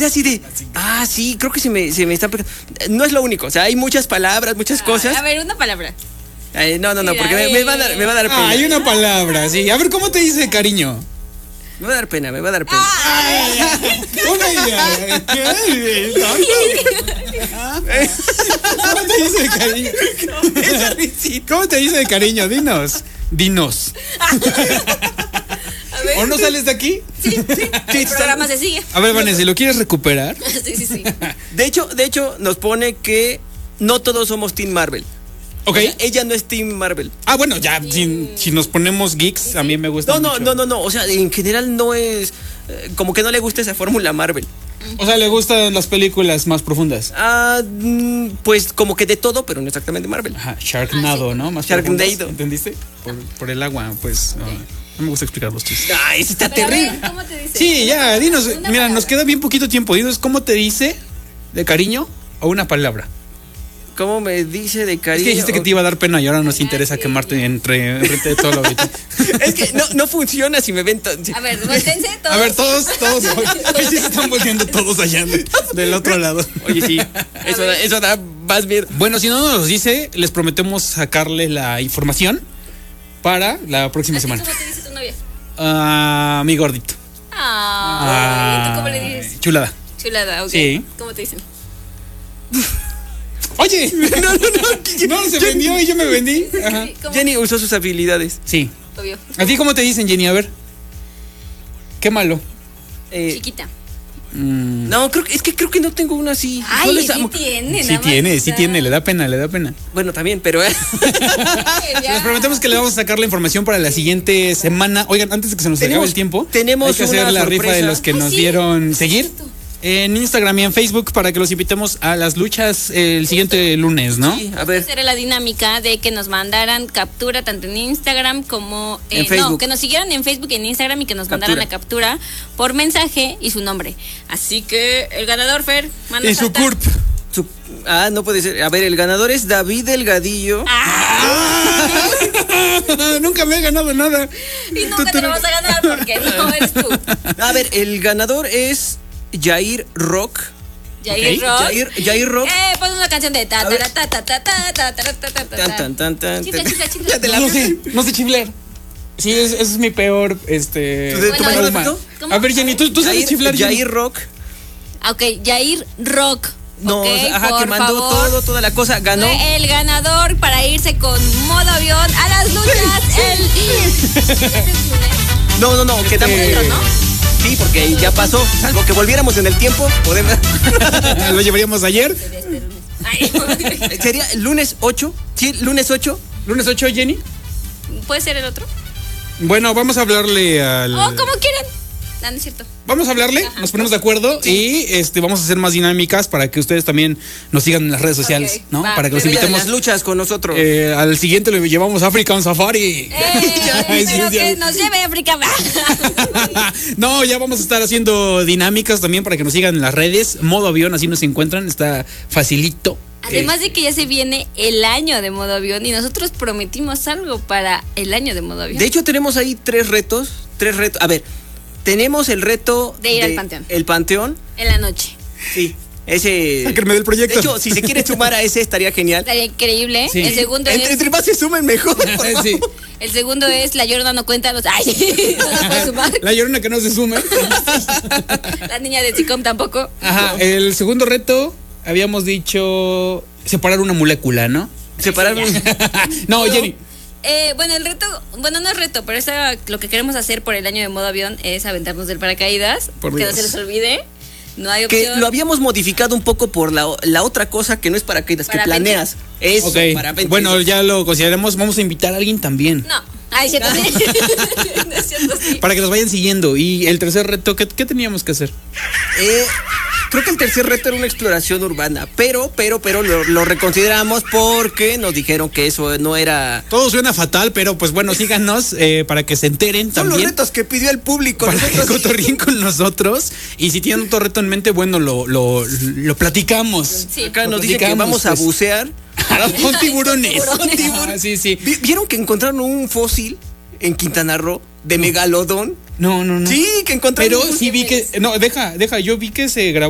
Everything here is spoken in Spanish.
quedé así de, sí, creo que se me está pegando. No es lo único, o sea, hay muchas palabras, muchas cosas. A ver, una palabra. No, porque me va a dar pena. Hay una palabra, sí. A ver, ¿cómo te dice cariño? Me va a dar pena. ¿Cómo te dice de cariño? ¿Cómo te dice de cariño? Dinos. ¿O no sales de aquí? Sí, el programa se sigue. A ver, Vanessa, ¿lo quieres recuperar? Sí. De hecho, nos pone que no todos somos Team Marvel. Ok. O sea, ella no es Team Marvel. Bueno, ya, si nos ponemos geeks, a mí me gusta mucho. No. O sea, en general no es... como que no le gusta esa fórmula Marvel. O sea, le gustan las películas más profundas. Pues como que de todo, pero no exactamente Marvel. Ajá, Sharknado, ¿no? Más Sharknado. profundas, ¿entendiste? Por el agua, pues... No me gusta explicar los chistes. Ese está terrible. Ver, ¿cómo te dice? Sí, ya, dinos. Una Mira, palabra. nos queda bien poquito tiempo. Dinos, ¿cómo te dice de cariño o una palabra? ¿Cómo me dice de cariño? Es que dijiste que te iba a dar pena y ahora nos interesa quemarte enfrente de todo lo ahorita. Es que no funciona si me ven... A ver, voltense todos. A ver, todos. Hoy sí se están volteando todos allá del otro lado. Oye, sí, eso da más miedo. Bueno, si no nos los dice, les prometemos sacarle la información para la próxima semana. ¿Cómo te dice tu novia? Mi gordito. ¿Tú cómo le dices? Chulada. Chulada, ok. Sí. ¿Cómo te dicen? Oye, no, se vendió y yo me vendí. Ajá. ¿Cómo? Jenny usó sus habilidades. Sí. Obvio. ¿A ti cómo te dicen, Jenny? A ver. Qué malo. Chiquita. No, creo que no tengo una así. Ay, No les sí amo. tiene. Sí tiene, le da pena. Bueno, también, pero... Les prometemos que le vamos a sacar la información para la siguiente semana. Oigan, antes de que se nos acabe el tiempo, tenemos hay que hacer una la sorpresa. rifa de los que nos dieron seguir en Instagram y en Facebook para que los invitemos a las luchas el siguiente lunes, ¿no? Sí, a ver. Esa era la dinámica de que nos mandaran captura tanto en Instagram como En Facebook. No, que nos siguieran en Facebook y en Instagram y que nos mandaran la captura por mensaje y su nombre. Así que el ganador, Fer, manda Y su saltar. CURP. No puede ser. A ver, el ganador es David Delgadillo. Nunca me he ganado nada. Y nunca te lo vas a ganar porque no eres tú. A ver, el ganador es Jair Rock. Jair Rock. Jair Rock. Pon una canción de ta A ver. ta ta ta ta ta ta ta ta ta ta. Tan. Chifla. Ya te la- No sé chiflar. Sí, ese es mi peor, ¿Tu Bueno, mayor trauma. defecto? ¿Cómo? A ver, Jenny, ¿tú sabes chiflar, Jenny? Jair Rock. Ok, Jair Rock. No, Ok, que por mandó favor. toda la cosa. Ganó. Fue el ganador para irse con modo avión a las luchas. No, quedamos. ¿no? Sí, porque ya pasó. Salvo que volviéramos en el tiempo, podemos. Lo llevaríamos ayer. Ay, Sería el lunes 8. Sí, lunes 8. Lunes 8, Jenny. ¿puede ser el otro? Bueno, vamos a hablarle al... O como quieran. No es cierto. Vamos a hablarle, nos ponemos de acuerdo y vamos a hacer más dinámicas para que ustedes también nos sigan en las redes sociales, Ok, ¿no? va, Para que los pero Invitemos invitemos. las luchas con nosotros. Al siguiente le llevamos African Safari. Pero que nos lleve a África. No, ya vamos a estar haciendo dinámicas también para que nos sigan en las redes. Modo avión, así nos encuentran, está facilito. Además de que ya se viene el año de modo avión y nosotros prometimos algo para el año de modo avión. De hecho, tenemos ahí tres retos. A ver, tenemos el reto De ir al Panteón. El Panteón. En la noche. Sí. Ese. Sáquenme del proyecto. De hecho, si se quiere sumar a ese, estaría genial. Estaría increíble. Sí. El segundo Entre más se sumen, mejor. por favor. Sí. El segundo es La Llorona no cuenta los. Ay, no la puedo sumar. La Llorona que no se sume. La niña de Chicom tampoco. Ajá, el segundo reto habíamos dicho separar una molécula, ¿no? Separar. No, Jenny. Bueno, el reto, bueno, no es reto, pero lo que queremos hacer por el año de modo avión es aventarnos del paracaídas. Por que Dios. no se les olvide. No hay Que opción. lo habíamos modificado un poco por la otra cosa que no es paracaídas, que Parapente. planeas. Eso, Ok, parapente. bueno, ya lo consideramos. Vamos a invitar a alguien también. No. Ay, cierto, sí. No es cierto, sí. Para que nos vayan siguiendo. Y el tercer reto, ¿qué teníamos que hacer? Creo que el tercer reto era una exploración urbana, pero lo reconsideramos porque nos dijeron que eso no era... Todo suena fatal, pero pues bueno, síganos para que se enteren Son también. los retos que pidió el público. Para que Nosotros sí. cotorreen con nosotros. Y si tienen otro reto en mente, bueno, lo platicamos. Sí. Acá Lo nos dicen que platicamos, vamos a pues. bucear. Con tiburones. Con tiburones. Ah, sí, sí. ¿Vieron que encontraron un fósil en Quintana Roo de megalodón? No. Sí, que encontraron Pero un sí vi que. No, deja. Yo vi que se grabó.